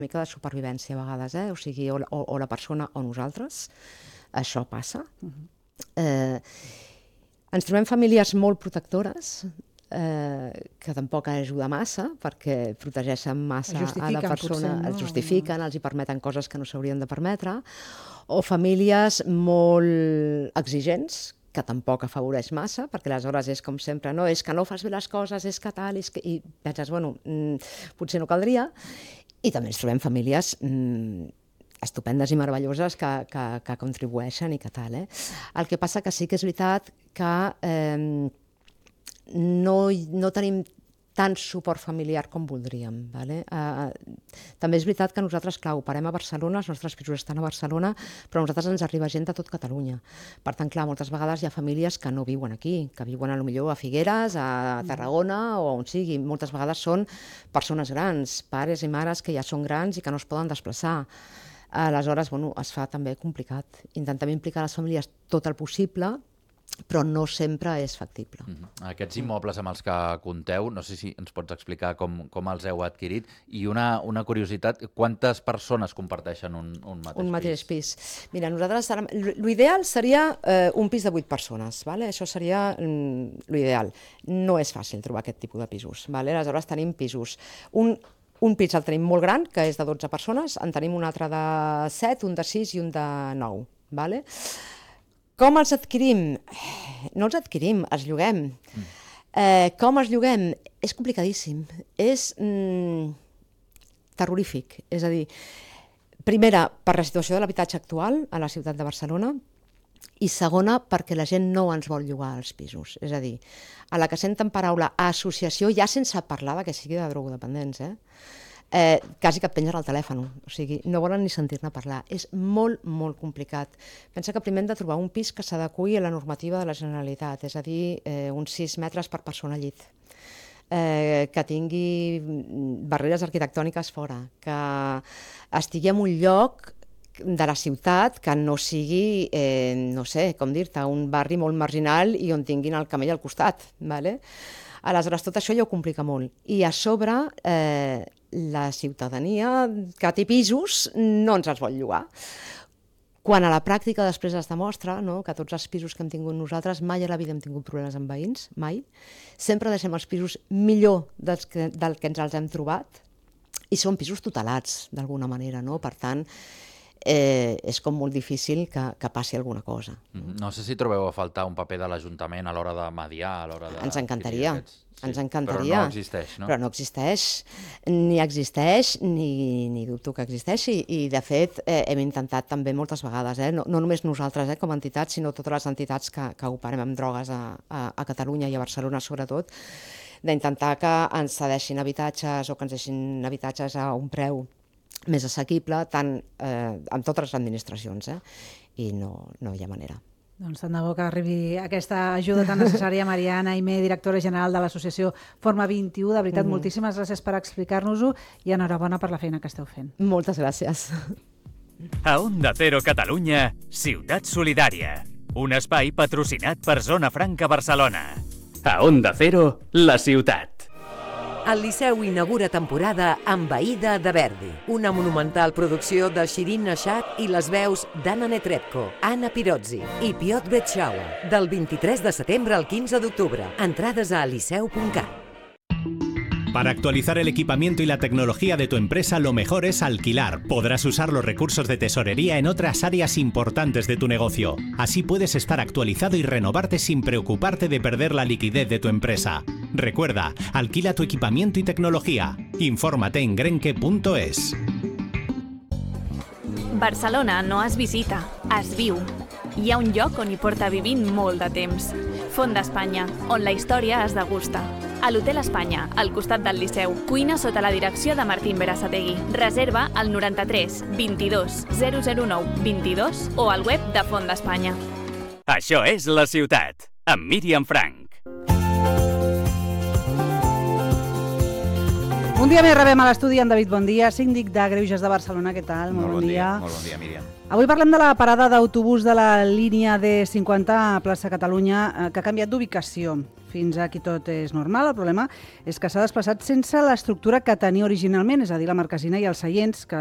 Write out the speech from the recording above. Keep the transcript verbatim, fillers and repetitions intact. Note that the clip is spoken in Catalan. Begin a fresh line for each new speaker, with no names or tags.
mica de supervivència a vegades, eh? O sigui, o, o, o la persona o nosaltres, això passa. Uh-huh. eh, ens trobem famílies molt protectores, eh, que tampoc ajuda massa, perquè protegeixen massa a la persona, potser, no? Es justifiquen, els hi permeten coses que no s'haurien de permetre, o famílies molt exigents, que tampoc afavoreix massa, perquè aleshores és com sempre, no, és que no fas bé les coses, és que tal, és que... i penses, bueno, mm, potser no caldria, i també ens trobem famílies mm, estupendes i meravelloses que, que, que contribueixen i que tal. Eh? El que passa que sí que és veritat que eh, no, no tenim tant suport familiar com voldríem. Vale? Uh, també és veritat que nosaltres, clar, operem a Barcelona, els nostres pisos estan a Barcelona, però a nosaltres ens arriba gent de tot Catalunya. Per tant, clar, moltes vegades hi ha famílies que no viuen aquí, que viuen a lo millor a Figueres, a Tarragona o on sigui. Moltes vegades són persones grans, pares i mares que ja són grans i que no es poden desplaçar. Aleshores, bueno, es fa també complicat. Intentem implicar les famílies tot el possible, però no sempre és factible.
Mm-hmm. Aquests immobles amb els que compteu, no sé si ens pots explicar com, com els heu adquirit, i una, una curiositat, quantes persones comparteixen un, un mateix pis?
Un mateix pis. Mira, nosaltres, l'ideal seria eh, un pis de vuit persones, vale? Això seria mm, l'ideal. No és fàcil trobar aquest tipus de pisos, vale? Aleshores tenim pisos. Un, un pis el tenim molt gran, que és de dotze persones, en tenim un altre de set, un de sis i un de nou, vale? Com els adquirim? No els adquirim, els lloguem. Mm. Eh, com els lloguem? És complicadíssim. És mm, terrorífic. És a dir, primera, per la situació de l'habitatge actual a la ciutat de Barcelona, i segona, perquè la gent no ens vol llogar als pisos. És a dir, a la que senten paraula associació, ja sense parlar de que sigui de drogodependents, eh? Eh, quasi que et pengen al telèfon, o sigui, no volen ni sentir-ne parlar. És molt, molt complicat. Pensa que primer hem de trobar un pis que s'adeqüi a la normativa de la Generalitat, és a dir, eh, uns sis metres per persona llit, eh, que tingui barreres arquitectòniques fora, que estigui en un lloc de la ciutat que no sigui, eh, no sé, com dir-te, un barri molt marginal i on tinguin el camell al costat, vale? Aleshores, tot això ja ho complica molt. I a sobre, eh, la ciutadania que té pisos no ens els vol llogar. Quan a la pràctica després es demostra, no, que tots els pisos que hem tingut nosaltres, mai a la vida hem tingut problemes amb veïns, mai. Sempre deixem els pisos millor dels que, del que ens els hem trobat, i són pisos tutelats, d'alguna manera, no? Per tant, eh, és com molt difícil que, que passi alguna cosa.
No sé si trobeu a faltar un paper de l'Ajuntament a l'hora de mediar, a l'hora de...
Ens encantaria.
Aquests... Sí,
ens encantaria.
Però no existeix, no?
Però no existeix, ni existeix, ni, ni dubto que existeixi. I, de fet, eh, hem intentat també moltes vegades, eh, no, no només nosaltres eh, com a entitats, sinó totes les entitats que, que operem amb drogues a, a, a Catalunya i a Barcelona, sobretot, d'intentar que ens cedeixin habitatges o que ens deixin habitatges a un preu més assequible, tant eh, amb totes les administracions, eh? I no, no hi ha manera.
Doncs tant de bo que arribi aquesta ajuda tan necessària. Mariana Aimé, directora general de l'associació Forma vint-i-u. De veritat, mm-hmm. moltíssimes gràcies per explicar-nos-ho i enhorabona per la feina que esteu fent.
Moltes gràcies.
A Onda Cero Catalunya, Ciutat Solidària. Un espai patrocinat per Zona Franca Barcelona. A Onda Cero, la ciutat.
El Liceu inaugura temporada amb Aïda de Verdi, una monumental producció de Shirin Nashat i les veus d'Anna Netrebko, Anna Pirozzi i Piotr Betschaua, del vint-i-tres de setembre al quinze d'octubre. Entrades a liceu punt cat.
Para actualizar el equipamiento y la tecnología de tu empresa, lo mejor es alquilar. Podrás usar los recursos de tesorería en otras áreas importantes de tu negocio. Así puedes estar actualizado y renovarte sin preocuparte de perder la liquidez de tu empresa. Recuerda, alquila tu equipamiento y tecnología. Infórmate en grenke punto es.
Barcelona no es visita, es viu. Hi ha un lloc on hi porta vivint molt de temps. Font d'Espanya, on la història es degusta. A l'Hotel Espanya, al costat del Liceu. Cuina sota la direcció de Martín Berasategui. Reserva al noranta-tres vint-i-dos zero zero nou vint-i-dos o al web de Font d'Espanya.
Això és La Ciutat, amb Míriam Frank.
Un dia més rebem a l'estudi en David Bondia, síndic de Greuges de Barcelona. Què tal?
Molt, molt bon dia. dia. Molt bon dia, Míriam.
Avui parlem de la parada d'autobús de la línia D cinquanta a plaça Catalunya, que ha canviat d'ubicació. Fins aquí tot és normal. El problema és que s'ha desplaçat sense l'estructura que tenia originalment, és a dir, la marquesina i els seients, que